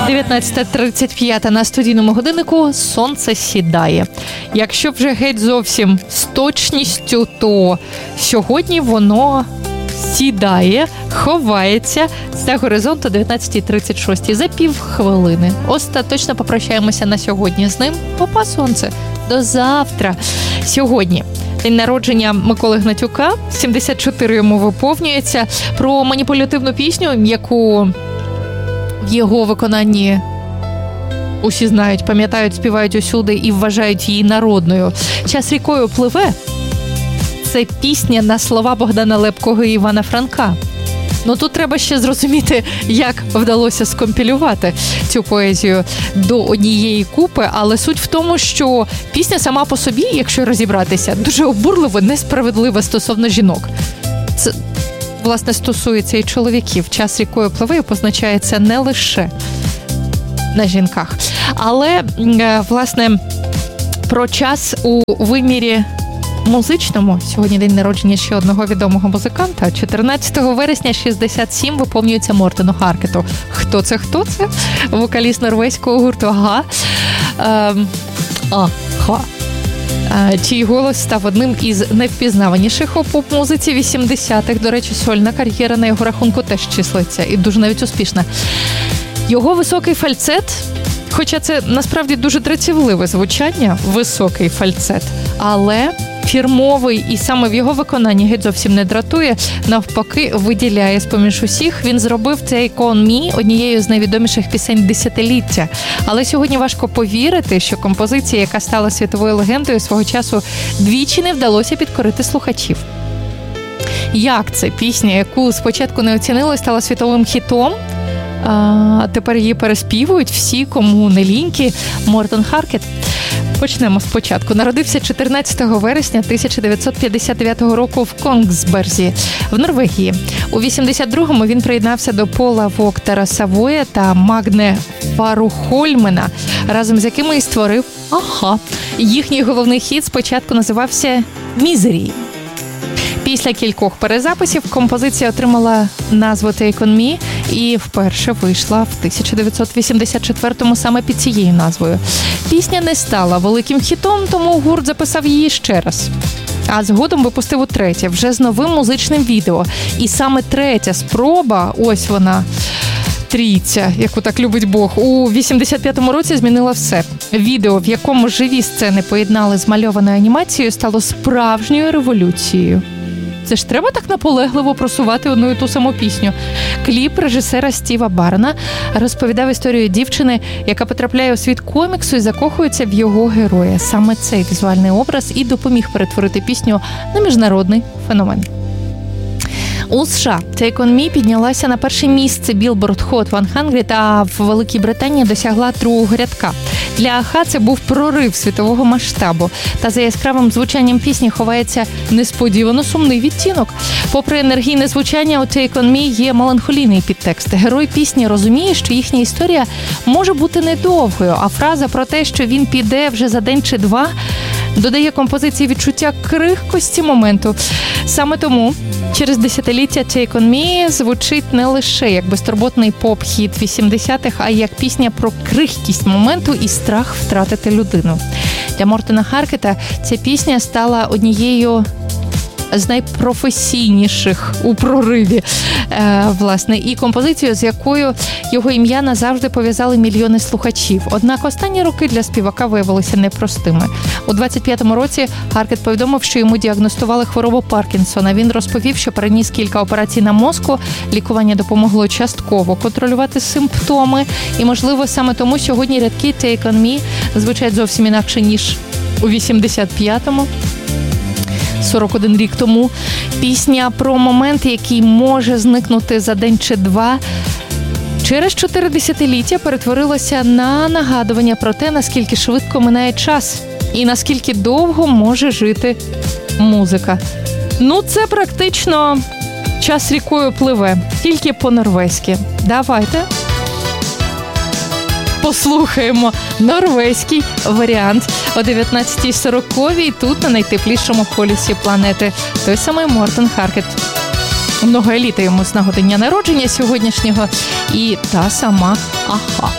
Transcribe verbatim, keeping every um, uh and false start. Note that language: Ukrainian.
дев'ятнадцята тридцять п'ять на студійному годиннику сонце сідає. Якщо вже геть зовсім з точністю, то сьогодні воно сідає, ховається за горизонту дев'ятнадцята тридцять шість за пів хвилини. Остаточно попрощаємося на сьогодні з ним. Папа сонце. До завтра. Сьогодні день народження Миколи Гнатюка, сімдесят чотири йому виповнюється. Про маніпулятивну пісню, яку в його виконанні усі знають, пам'ятають, співають усюди і вважають її народною. «Час рікою пливе» – це пісня на слова Богдана Лепкого і Івана Франка. Ну, тут треба ще зрозуміти, як вдалося скомпілювати цю поезію до однієї купи, але суть в тому, що пісня сама по собі, якщо розібратися, дуже обурливо, несправедлива стосовно жінок. Це, власне, стосується і чоловіків. «Час рікою пливе» позначається не лише на жінках. Але, власне, про час у вимірі музичному. Сьогодні день народження ще одного відомого музиканта. чотирнадцятого вересня шістдесят сім виповнюється Мортену Харкету. Хто це, хто це? Вокаліст норвезького гурту «Ага». Ем, «Ага». Чий голос став одним із найвпізнаваніших у поп-музиці вісімдесятих. До речі, сольна кар'єра на його рахунку теж числиться. І дуже навіть успішна. Його високий фальцет, хоча це насправді дуже дратівливе звучання, високий фальцет, але фірмовий, і саме в його виконанні геть зовсім не дратує, навпаки, виділяє з-поміж усіх. Він зробив цей «On Me» однією з найвідоміших пісень десятиліття. Але сьогодні важко повірити, що композиція, яка стала світовою легендою, свого часу двічі не вдалося підкорити слухачів. Як це пісня, яку спочатку не оцінили, стала світовим хітом, а тепер її переспівують всі, кому не ліньки. Мортен Харкет. Почнемо спочатку. Народився чотирнадцятого вересня тисяча дев'ятсот п'ятдесят дев'ятого року в Конгсберзі, в Норвегії. У вісімдесят другому він приєднався до Пола Воктера Савоя та Магне Фарухольмена, разом з якими і створив «Ага». Їхній головний хіт спочатку називався «Мізері». Після кількох перезаписів композиція отримала назву «Take on Me» і вперше вийшла в тисяча дев'ятсот вісімдесят четвертому саме під цією назвою. Пісня не стала великим хітом, тому гурт записав її ще раз. А згодом випустив утретє, вже з новим музичним відео. І саме третя спроба, ось вона, трійця, яку так любить Бог, у вісімдесят п'ятому році змінила все. Відео, в якому живі сцени поєднали з мальованою анімацією, стало справжньою революцією. Це ж треба так наполегливо просувати одну і ту саму пісню. Кліп режисера Стіва Барна розповідав історію дівчини, яка потрапляє у світ коміксу і закохується в його героя. Саме цей візуальний образ і допоміг перетворити пісню на міжнародний феномен. У США «Take on Me» піднялася на перше місце Billboard Hot сто, а в Великій Британії досягла другого рядка. Для «Ага» це був прорив світового масштабу. Та за яскравим звучанням пісні ховається несподівано сумний відтінок. Попри енергійне звучання, у «Take on Me» є меланхолійний підтекст. Герой пісні розуміє, що їхня історія може бути недовгою, а фраза про те, що він піде вже за день чи два, додає композиції відчуття крихкості моменту. Саме тому через десятиліття «Take on Me» звучить не лише як безтурботний поп-хіт вісімдесятих, а як пісня про крихкість моменту і страх втратити людину. Для Мортена Харкета ця пісня стала однією з найпрофесійніших у прориві, е, власне, і композицією, з якою його ім'я назавжди пов'язали мільйони слухачів. Однак останні роки для співака виявилися непростими. У двадцять п'ятому році Харкет повідомив, що йому діагностували хворобу Паркінсона. Він розповів, що переніс кілька операцій на мозку, лікування допомогло частково контролювати симптоми, і, можливо, саме тому сьогодні рядки «Take on Me» звучать зовсім інакше, ніж у вісімдесят п'ятому. сорок один рік тому. Пісня про момент, який може зникнути за день чи два, через чотири десятиліття перетворилася на нагадування про те, наскільки швидко минає час і наскільки довго може жити музика. Ну, це практично «Час рікою пливе», тільки по-норвезьки. Давайте послухаємо норвезький варіант о дев'ятнадцятій сорок тут на найтеплішому полюсі планети. Той самий Мортен Харкет. Много еліти йому з нагоди дня народження сьогоднішнього. І та сама «Ага».